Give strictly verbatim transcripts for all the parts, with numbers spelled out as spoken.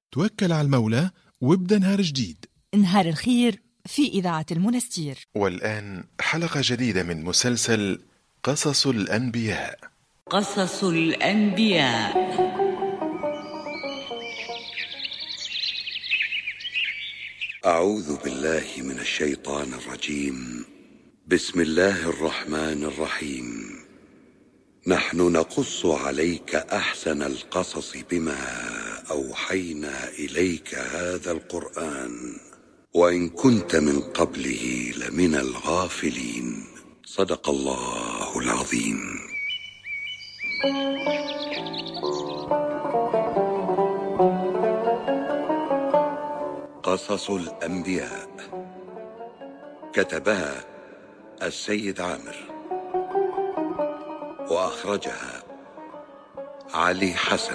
توكل على المولى وابدأ نهار جديد. نهار الخير في إذاعة المنستير. والآن حلقة جديدة من مسلسل قصص الأنبياء. قصص الأنبياء. أعوذ بالله من الشيطان الرجيم. بسم الله الرحمن الرحيم. نحن نقص عليك أحسن القصص بما أوحينا إليك هذا القرآن وإن كنت من قبله لمن الغافلين. صدق الله العظيم. قصص الأنبياء كتبها السيد عامر وأخرجها علي حسن.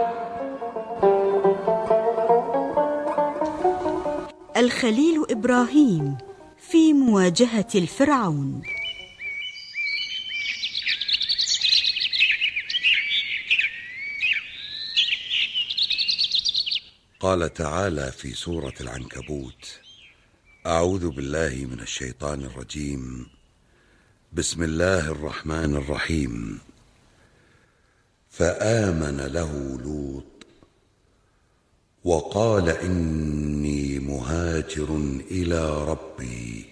الخليل إبراهيم في مواجهة الفرعون. قال تعالى في سورة العنكبوت: أعوذ بالله من الشيطان الرجيم. بسم الله الرحمن الرحيم. فآمن له لوط وقال إني مهاجر إلى ربي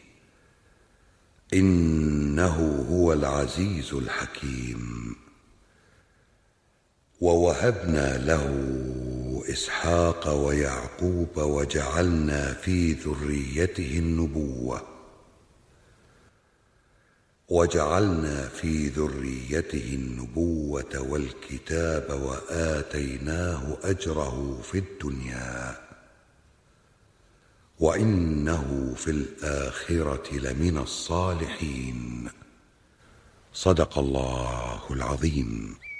إنه هو العزيز الحكيم. ووهبنا له إسحاق ويعقوب وجعلنا في ذريته النبوة وجعلنا في ذريته النبوة والكتاب وآتيناه أجره في الدنيا وإنه في الآخرة لمن الصالحين. صدق الله العظيم.